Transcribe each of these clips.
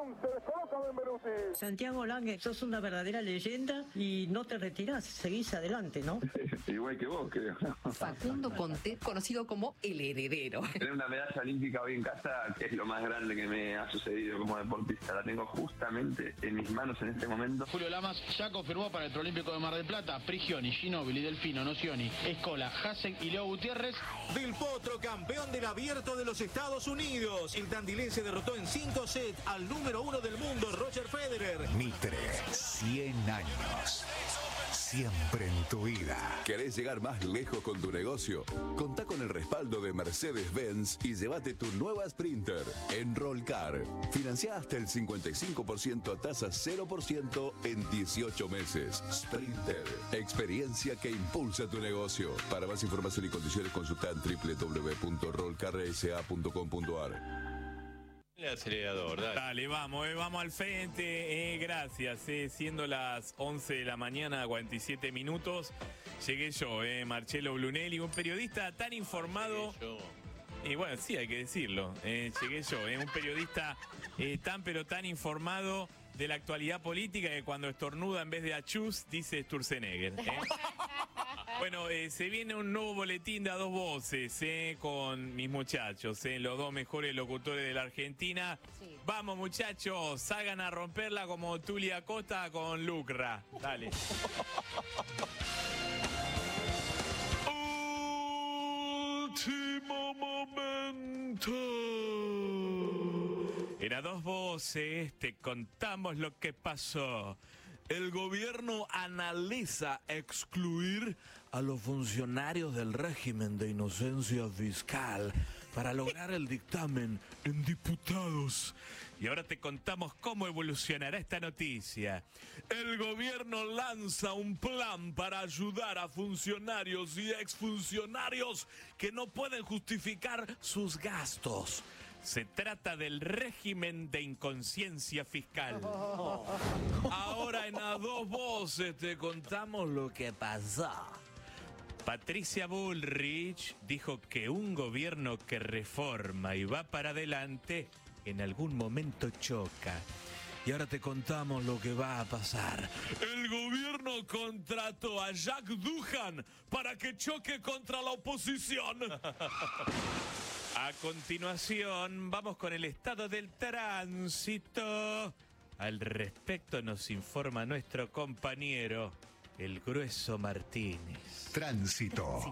Se descoloca Benvenuti. Santiago Lange, sos una verdadera leyenda y no te retirás, seguís adelante, ¿no? Igual que vos, creo. Facundo Conté, conocido como el heredero. Tener una medalla olímpica hoy en casa, que es lo más grande que me ha sucedido como deportista, la tengo justamente en mis manos en este momento. Julio Lamas ya confirmó para el Preolímpico de Mar del Plata: Prigioni, Ginóbili, Delfino, Nocioni, Escola, Hasek y Leo Gutiérrez. Del Potro, campeón del Abierto de los Estados Unidos. El tandilense derrotó en 5 sets al número 1 del mundo, Roger Federer. Mitre, 100 años. Siempre en tu vida. ¿Querés llegar más lejos con tu negocio? Contá con el respaldo de Mercedes-Benz y llévate tu nueva Sprinter. En Rollcar, financia hasta el 55% a tasa 0% en 18 meses. Sprinter, experiencia que impulsa tu negocio. Para más información y condiciones consulta en www.rollcarsa.com.ar. El acelerador, dale, vamos al frente, gracias, siendo las 11 de la mañana, 47 minutos, llegué yo, Marcelo Brunelli, un periodista tan informado, y bueno, sí, hay que decirlo, llegué yo, un periodista tan informado de la actualidad política que cuando estornuda en vez de achus, dice Sturzenegger. Bueno, se viene un nuevo boletín de A Dos Voces, con mis muchachos, los dos mejores locutores de la Argentina. Sí. Vamos, muchachos, salgan a romperla como Tulia Costa con Lucra. Dale. Último momento. En A Dos Voces te contamos lo que pasó. El gobierno analiza excluir a los funcionarios del régimen de inocencia fiscal para lograr el dictamen en diputados. Y ahora te contamos cómo evolucionará esta noticia. El gobierno lanza un plan para ayudar a funcionarios y exfuncionarios que no pueden justificar sus gastos. Se trata del régimen de inconsciencia fiscal. Ahora en A Dos Voces te contamos lo que pasó. Patricia Bullrich dijo que un gobierno que reforma y va para adelante en algún momento choca. Y ahora te contamos lo que va a pasar. El gobierno contrató a Jack Doohan para que choque contra la oposición. A continuación, vamos con el estado del tránsito. Al respecto nos informa nuestro compañero, el Grueso Martínez. Tránsito.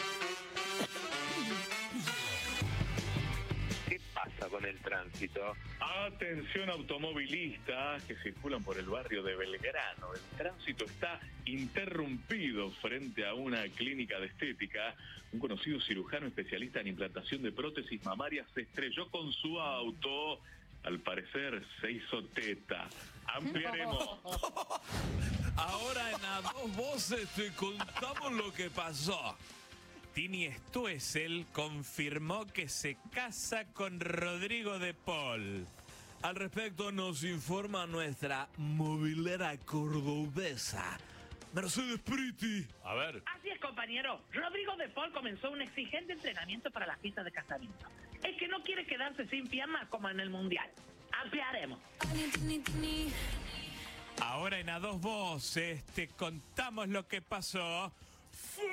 ¿Qué pasa con el tránsito? Atención automovilistas que circulan por el barrio de Belgrano. El tránsito está interrumpido frente a una clínica de estética. Un conocido cirujano especialista en implantación de prótesis mamarias se estrelló con su auto. Al parecer se hizo teta. Ampliaremos. Ahora en A Dos Voces te contamos lo que pasó. Tini Stoessel confirmó que se casa con Rodrigo de Paul. Al respecto nos informa nuestra movilera cordobesa, Mercedes Priti. A ver. Así es, compañero. Rodrigo de Paul comenzó un exigente entrenamiento para la fiesta de casamiento. Es que no quiere quedarse sin piernas como en el Mundial. Ampliaremos. Ahora en A Dos Voces te contamos lo que pasó.